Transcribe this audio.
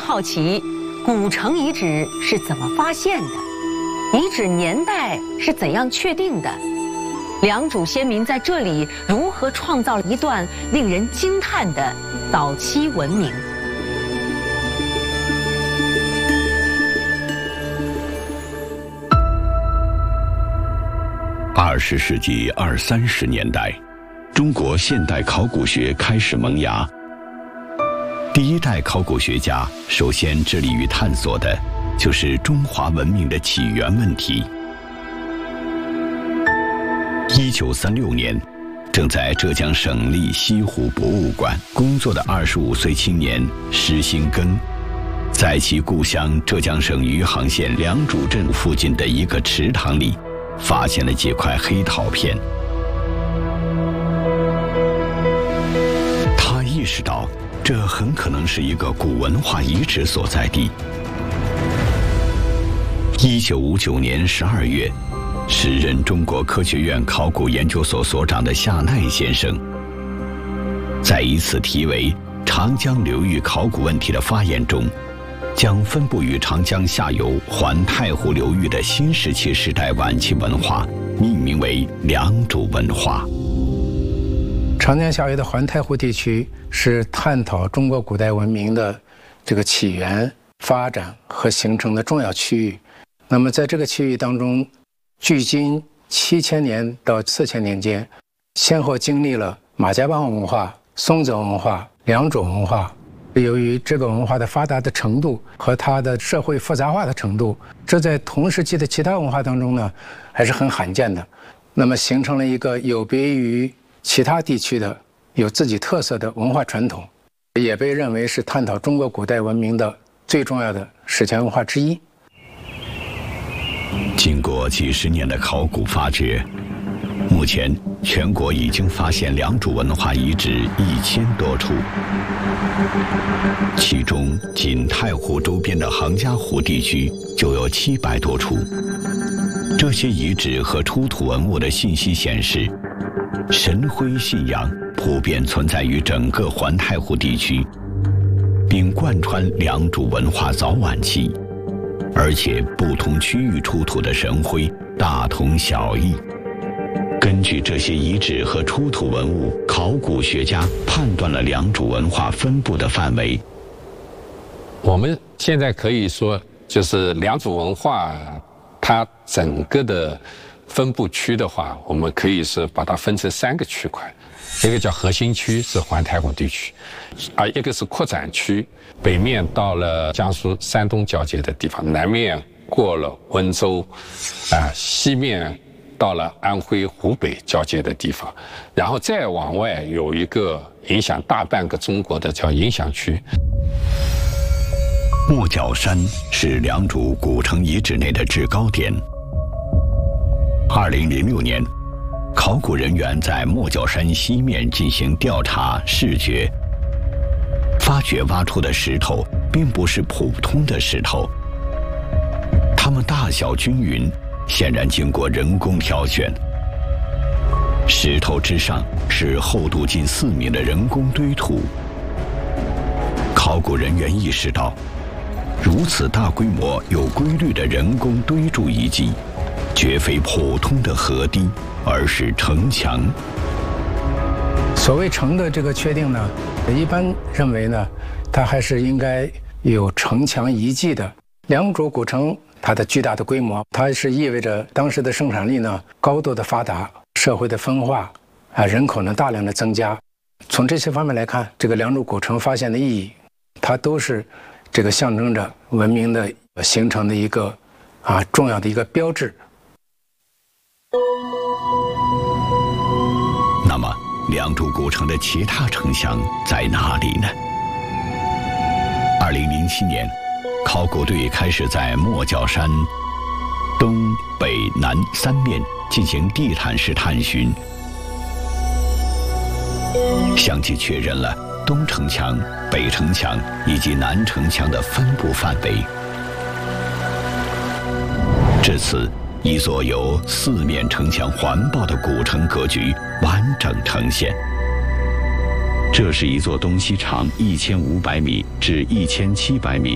好奇，古城遗址是怎么发现的？遗址年代是怎样确定的？良渚先民在这里如何创造了一段令人惊叹的早期文明 ？20世纪20、30年代，中国现代考古学开始萌芽。第一代考古学家首先致力于探索的，就是中华文明的起源问题。1936年，正在浙江省立西湖博物馆工作的25岁青年施新庚，在其故乡浙江省余杭县良渚镇附近的一个池塘里，发现了几块黑陶片。他意识到，这很可能是一个古文化遗址所在地。1959年12月，时任中国科学院考古研究所所长的夏奈先生，在一次题为“长江流域考古问题”的发言中，将分布于长江下游环太湖流域的新石器时代晚期文化命名为良渚文化。 长江下游的环太湖地区是探讨中国古代文明的这个起源、发展和形成的重要区域。那么在这个区域当中，距今7000年到4000年间，先后经历了马家浜文化、松泽文化、良渚文化。由于这个文化的发达的程度和它的社会复杂化的程度，这在同时期的其他文化当中呢，还是很罕见的。那么形成了一个有别于其他地区的有自己特色的文化传统，也被认为是探讨中国古代文明的最重要的史前文化之一。 经过几十年的考古发掘，目前全国已经发现良渚文化遗址1000多处，其中仅太湖周边的杭嘉湖地区就有700多处。这些遗址和出土文物的信息显示，神徽信仰普遍存在于整个环太湖地区，并贯穿良渚文化早晚期，而且不同区域出土的神徽大同小异。根据这些遗址和出土文物，考古学家判断了良渚文化分布的范围。 我们现在可以说，就是良渚文化它整个的分布区的话，我们可以是把它分成3个区块，一个叫核心区，是环太湖地区，而一个是扩展区，北面到了江苏、山东交界的地方，南面过了温州，西面到了安徽、湖北交界的地方，然后再往外有一个影响大半个中国的叫影响区。 莫角山是良渚古城遗址内的制高点。2006年，考古人员在莫角山西面进行调查视觉，发掘挖出的石头并不是普通的石头，它们大小均匀，显然经过人工挑选。石头之上是厚度近4米的人工堆土。考古人员意识到，如此大规模有规律的人工堆筑遗迹，绝非普通的河堤，而是城墙。 所谓城的这个确定呢，一般认为呢，它还是应该有城墙遗迹的。良渚古城它的巨大的规模，它是意味着当时的生产力呢高度的发达，社会的分化人口呢大量的增加。从这些方面来看，这个良渚古城发现的意义，它都是这个象征着文明的形成的一个重要的一个标志。 那么，良渚古城的其他城墙在哪里呢？2007年，考古队开始在莫角山东北南3面进行地毯式探寻，相继确认了东城墙、北城墙以及南城墙的分布范围。至此，一座由4面城墙环抱的古城格局完整呈现。这是一座东西长1500米至1700米、